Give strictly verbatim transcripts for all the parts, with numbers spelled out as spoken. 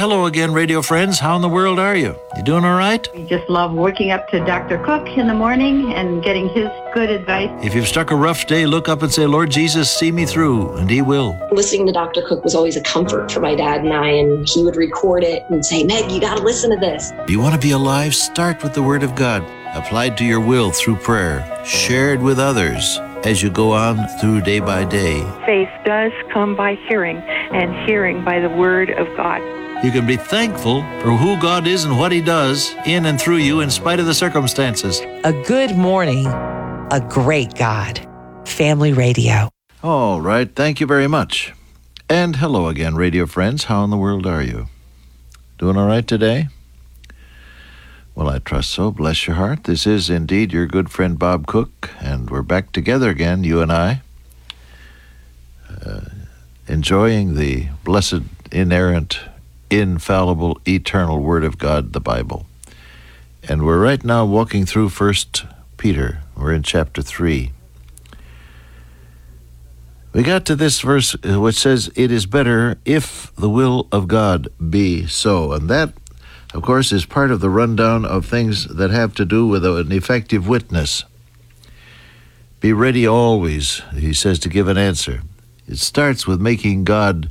hello again, radio friends. How in the world are you? You doing all right? We just love waking up to Doctor Cook in the morning and getting his good advice. If you've struck a rough day, look up and say, Lord Jesus, see me through, and he will. Listening to Doctor Cook was always a comfort for my dad and I, and he would record it and say, Meg, you got to listen to this. Do you want to be alive? Start with the Word of God, applied to your will through prayer, shared with others as you go on through day by day. Faith does come by hearing, and hearing by the Word of God. You can be thankful for who God is and what he does in and through you in spite of the circumstances. A good morning, a great God. Family Radio. All right, thank you very much. And hello again, radio friends. How in the world are you? Doing all right today? Well, I trust so. Bless your heart. This is indeed your good friend Bob Cook, and we're back together again, you and I, uh, enjoying the blessed, inerrant, infallible, eternal Word of God, the Bible. And we're right now walking through First Peter. We're in chapter three. We got to this verse which says, it is better if the will of God be so. And that, of course, is part of the rundown of things that have to do with an effective witness. Be ready always, he says, to give an answer. It starts with making God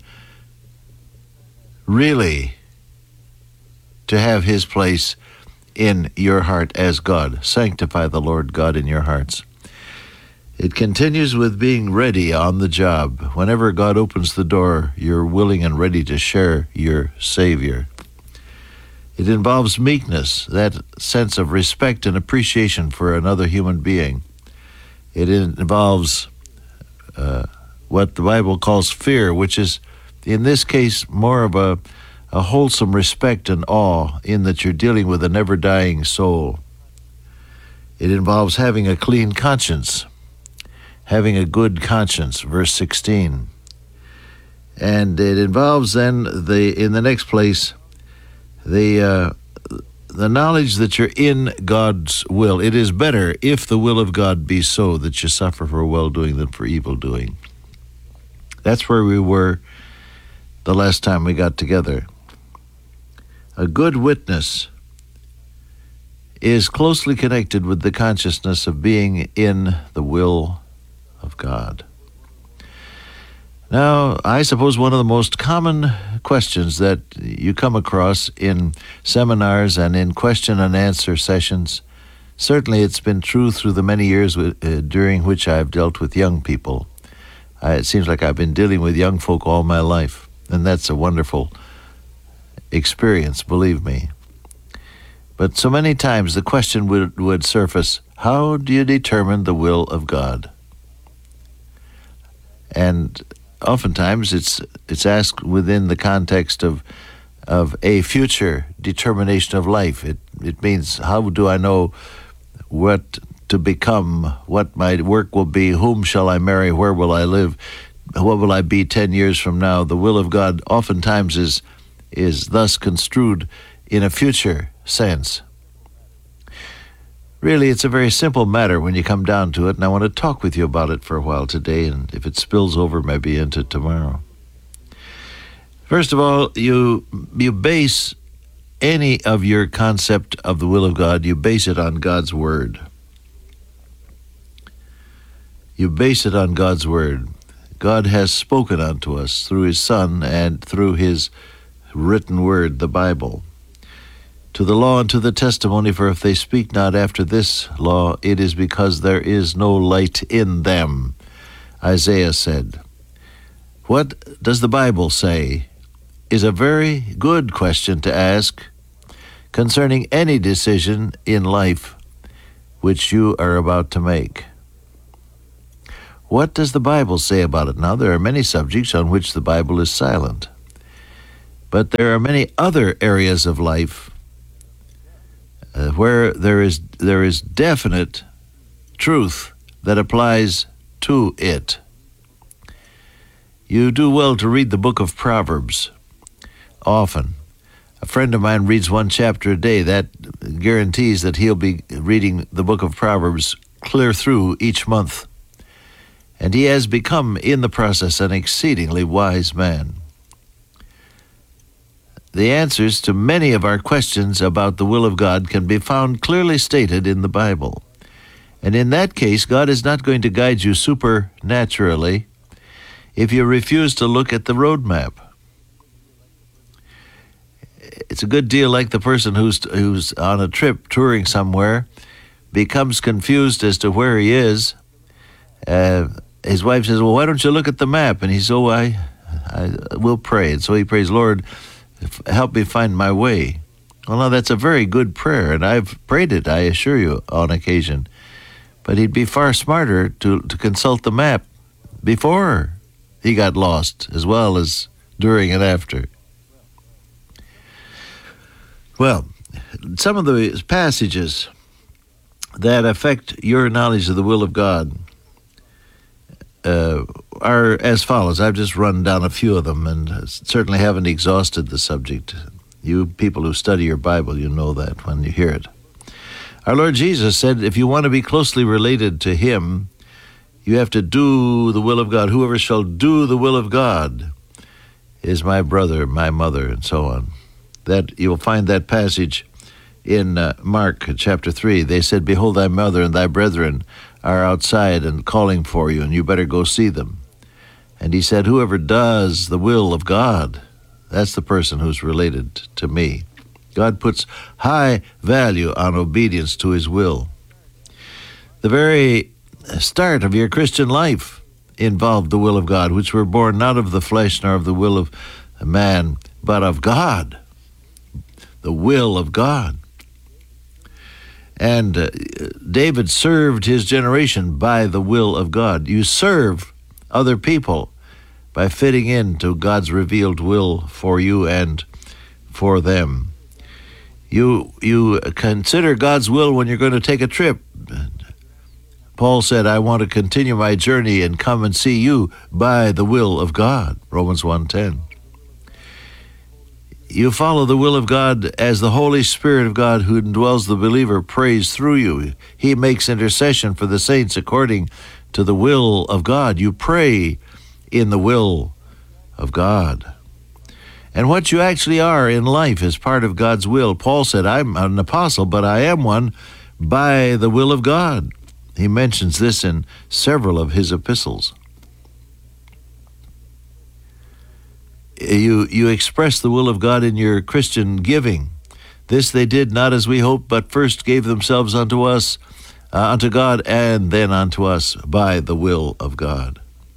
really to have his place in your heart as God. Sanctify the Lord God in your hearts. It continues with being ready on the job. Whenever God opens the door, you're willing and ready to share your Savior. It involves meekness, that sense of respect and appreciation for another human being. It involves uh, what the Bible calls fear, which is, in this case, more of a, a wholesome respect and awe in that you're dealing with a never-dying soul. It involves having a clean conscience, having a good conscience, verse sixteen. And it involves then, the in the next place, the uh, the knowledge that you're in God's will. It is better if the will of God be so that you suffer for well-doing than for evil-doing. That's where we were the last time we got together. A good witness is closely connected with the consciousness of being in the will of God. Now, I suppose one of the most common questions that you come across in seminars and in question and answer sessions, certainly it's been true through the many years w- uh, during which I've dealt with young people. Uh, it seems like I've been dealing with young folk all my life, and that's a wonderful experience, believe me. But so many times the question would, would surface, how do you determine the will of God? And oftentimes it's it's asked within the context of of a future determination of life. It it means, how do I know what to become, what my work will be, whom shall I marry, where will I live, what will I be ten years from now? The will of God oftentimes is is thus construed in a future sense. Really, it's a very simple matter when you come down to it, and I want to talk with you about it for a while today, and if it spills over, maybe into tomorrow. First of all, you you base any of your concept of the will of God, you base it on God's Word. You base it on God's Word. God has spoken unto us through His Son and through His written Word, the Bible. To the law and to the testimony, for if they speak not after this law, it is because there is no light in them, Isaiah said. What does the Bible say is a very good question to ask concerning any decision in life which you are about to make. What does the Bible say about it? Now, there are many subjects on which the Bible is silent, but there are many other areas of life Uh, where there is there is definite truth that applies to it. You do well to read the book of Proverbs often. A friend of mine reads one chapter a day. That guarantees that he'll be reading the book of Proverbs clear through each month. And he has become, in the process, an exceedingly wise man. the answers to many of our questions about the will of God can be found clearly stated in the Bible. And in that case, God is not going to guide you supernaturally if you refuse to look at the roadmap. It's a good deal like the person who's who's on a trip touring somewhere, becomes confused as to where he is. Uh, his wife says, well, why don't you look at the map? And he says, oh, I, I will pray. And so he prays, Lord, help me find my way. Well, now that's a very good prayer, and I've prayed it, I assure you, on occasion. But he'd be far smarter to, to consult the map before he got lost, as well as during and after. Well, some of the passages that affect your knowledge of the will of God uh, are as follows. I've just run down a few of them and certainly haven't exhausted the subject. You people who study your Bible, you know that when you hear it. Our Lord Jesus said, if you want to be closely related to Him, you have to do the will of God. Whoever shall do the will of God is my brother, my mother, and so on. That you'll find that passage in uh, Mark chapter three. They said, behold, thy mother and thy brethren are outside and calling for you, and you better go see them. And he said, whoever does the will of God, that's the person who's related to me. God puts high value on obedience to His will. The very start of your Christian life involved the will of God, which were born not of the flesh nor of the will of man, but of God. The will of God. And uh, David served his generation by the will of God. You serve other people by fitting into God's revealed will for you and for them. You you consider God's will when you're going to take a trip. Paul said, I want to continue my journey and come and see you by the will of God, Romans one ten. You follow the will of God as the Holy Spirit of God who indwells the believer prays through you. He makes intercession for the saints according to the will of God. You pray in the will of God. And what you actually are in life is part of God's will. Paul said, I'm an apostle, but I am one by the will of God. He mentions this in several of his epistles. You, you express the will of God in your Christian giving. This they did not as we hoped, but first gave themselves unto us, uh, unto God, and then unto us by the will of God.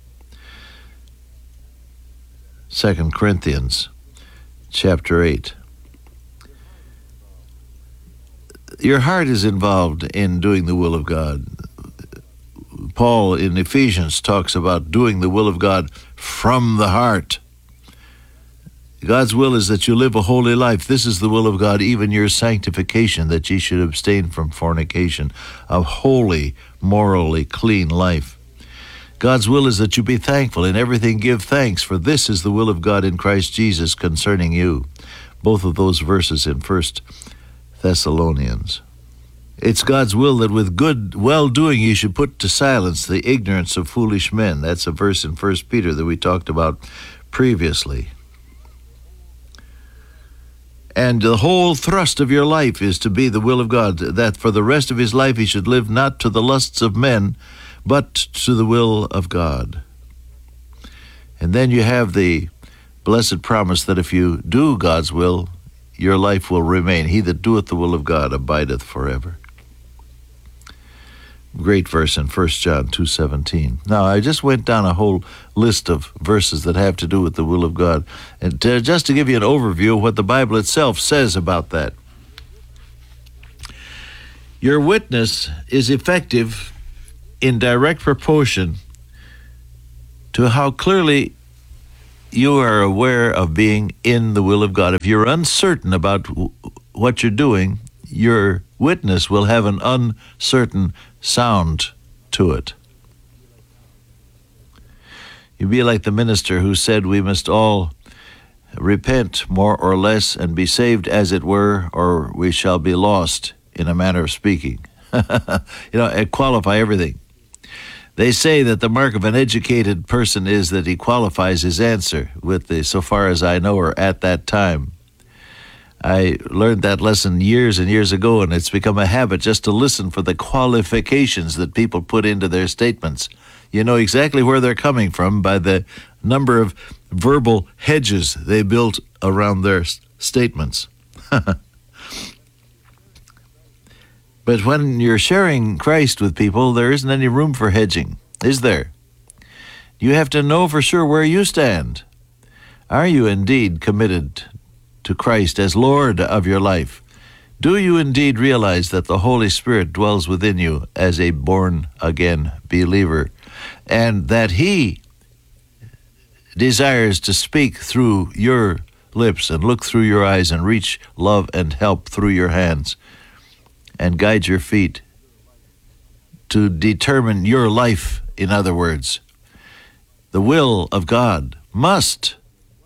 Second Corinthians chapter eight. Your heart is involved in doing the will of God. Paul in Ephesians talks about doing the will of God from the heart. God's will is that you live a holy life. This is the will of God, even your sanctification, that ye should abstain from fornication, a holy, morally clean life. God's will is that you be thankful. In everything give thanks, for this is the will of God in Christ Jesus concerning you. Both of those verses in First Thessalonians. It's God's will that with good well-doing you should put to silence the ignorance of foolish men. That's a verse in First Peter that we talked about previously. And the whole thrust of your life is to be the will of God, that for the rest of his life he should live not to the lusts of men, but to the will of God. And then you have the blessed promise that if you do God's will, your life will remain. He that doeth the will of God abideth forever. Great verse in First John two seventeen. Now, I just went down a whole list of verses that have to do with the will of God. And to, just to give you an overview of what the Bible itself says about that. Your witness is effective in direct proportion to how clearly you are aware of being in the will of God. If you're uncertain about what you're doing, your witness will have an uncertain sound to it. You'd be like the minister who said we must all repent more or less and be saved as it were, or we shall be lost, in a manner of speaking. You know, qualify everything. They say that the mark of an educated person is that he qualifies his answer with the, so far as I know, or at that time. I learned that lesson years and years ago, and it's become a habit just to listen for the qualifications that people put into their statements. You know exactly where they're coming from by the number of verbal hedges they built around their s- statements. But when you're sharing Christ with people, there isn't any room for hedging, is there? You have to know for sure where you stand. Are you indeed committed to Christ as Lord of your life? Do you indeed realize that the Holy Spirit dwells within you as a born-again believer, and that He desires to speak through your lips and look through your eyes and reach love and help through your hands and guide your feet to determine your life, in other words? The will of God must,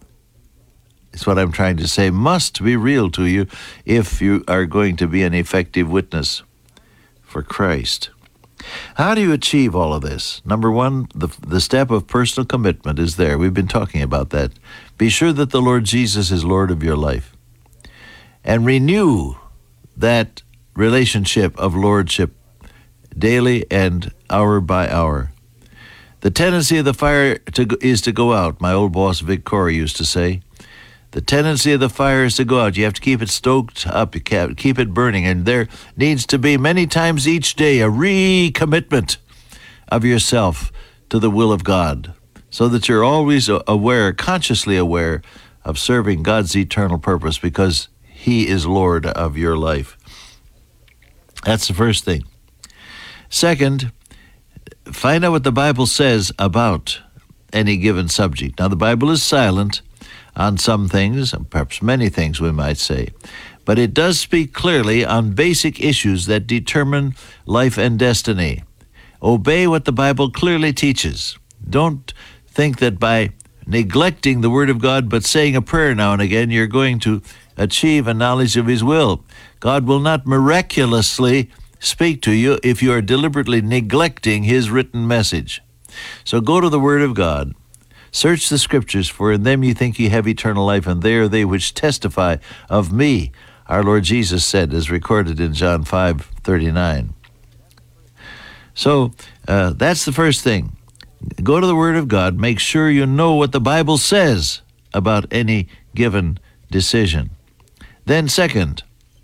is what I'm trying to say, must be real to you if you are going to be an effective witness for Christ. How do you achieve all of this? Number one, the, the step of personal commitment is there. We've been talking about that. Be sure that the Lord Jesus is Lord of your life. And renew that relationship of lordship daily and hour by hour. The tendency of the fire to, is to go out. My old boss, Vic Corey, used to say, the tendency of the fire is to go out. You have to keep it stoked up, you can't keep it burning. And there needs to be many times each day a recommitment of yourself to the will of God, so that you're always aware, consciously aware of serving God's eternal purpose, because He is Lord of your life. That's the first thing. Second, find out what the Bible says about any given subject. Now, the Bible is silent on some things, perhaps many things we might say, but it does speak clearly on basic issues that determine life and destiny. Obey what the Bible clearly teaches. Don't think that by neglecting the Word of God but saying a prayer now and again, you're going to achieve a knowledge of His will. God will not miraculously speak to you if you are deliberately neglecting His written message. So go to the Word of God. Search the Scriptures, for in them you think you have eternal life, and they are they which testify of me, our Lord Jesus said, as recorded in John five thirty-nine. So uh, that's the first thing. Go to the Word of God. Make sure you know what the Bible says about any given decision. Then second,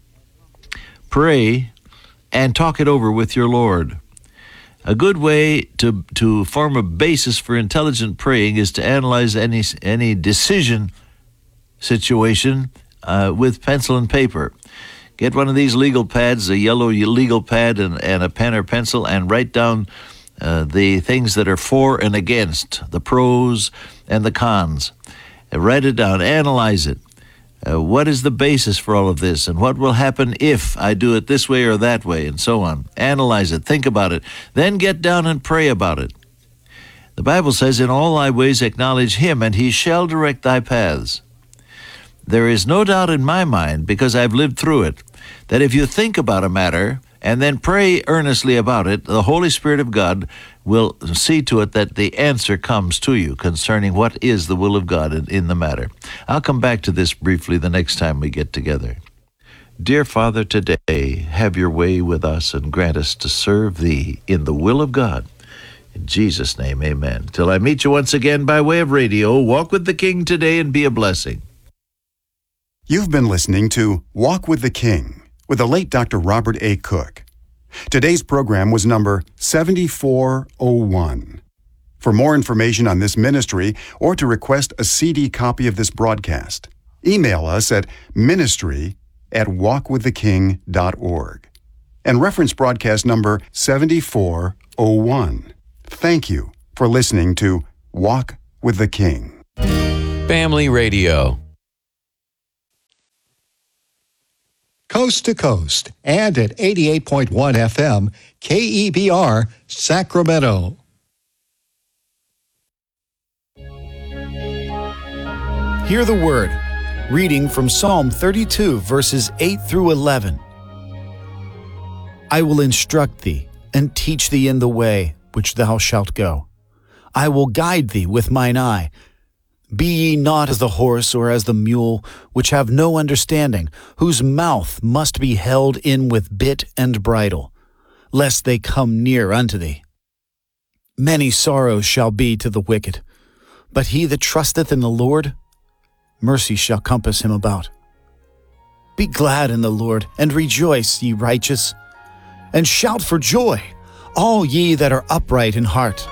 pray and talk it over with your Lord. A good way to, to form a basis for intelligent praying is to analyze any any decision situation uh, with pencil and paper. Get one of these legal pads, a yellow legal pad, and, and a pen or pencil, and write down uh, the things that are for and against, the pros and the cons. And write it down, analyze it. Uh, what is the basis for all of this, and what will happen if I do it this way or that way, and so on. Analyze it, think about it, then get down and pray about it. The Bible says, in all thy ways acknowledge Him, and He shall direct thy paths. There is no doubt in my mind, because I've lived through it, that if you think about a matter and then pray earnestly about it, the Holy Spirit of God will see to it that the answer comes to you concerning what is the will of God in, in the matter. I'll come back to this briefly the next time we get together. Dear Father, today have your way with us and grant us to serve Thee in the will of God. In Jesus' name, amen. Till I meet you once again by way of radio, walk with the King today and be a blessing. You've been listening to Walk with the King with the late Doctor Robert A. Cook. Today's program was number seventy-four oh one. For more information on this ministry or to request a C D copy of this broadcast, email us at ministry at walk with the king dot org and reference broadcast number seventy-four oh one. Thank you for listening to Walk with the King. Family Radio. Coast to coast and at eighty-eight point one F M, K E B R, Sacramento. Hear the word. Reading from Psalm thirty-two, verses eight through eleven. I will instruct thee and teach thee in the way which thou shalt go. I will guide thee with mine eye. Be ye not as the horse or as the mule, which have no understanding, whose mouth must be held in with bit and bridle, lest they come near unto thee. Many sorrows shall be to the wicked, but he that trusteth in the Lord, mercy shall compass him about. Be glad in the Lord, and rejoice, ye righteous, and shout for joy, all ye that are upright in heart.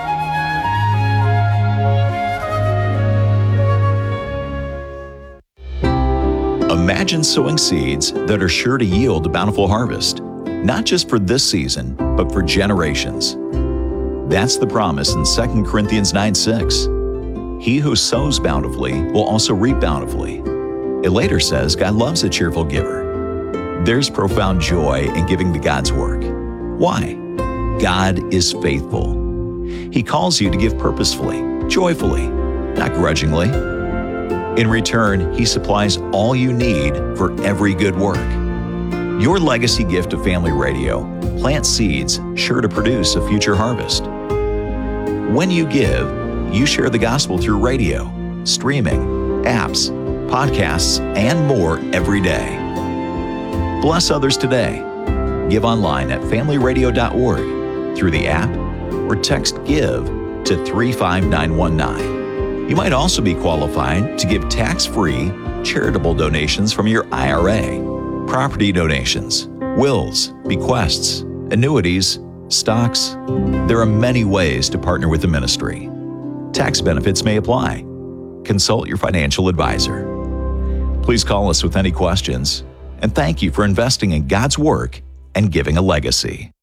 Imagine sowing seeds that are sure to yield a bountiful harvest, not just for this season, but for generations. That's the promise in Second Corinthians nine six. He who sows bountifully will also reap bountifully. It later says God loves a cheerful giver. There's profound joy in giving to God's work. Why? God is faithful. He calls you to give purposefully, joyfully, not grudgingly. In return, He supplies all you need for every good work. Your legacy gift to Family Radio plants seeds sure to produce a future harvest. When you give, you share the gospel through radio, streaming, apps, podcasts, and more every day. Bless others today. Give online at family radio dot org, through the app, or text GIVE to three five nine one nine. You might also be qualified to give tax-free charitable donations from your I R A, property donations, wills, bequests, annuities, stocks. There are many ways to partner with the ministry. Tax benefits may apply. Consult your financial advisor. Please call us with any questions, and thank you for investing in God's work and giving a legacy.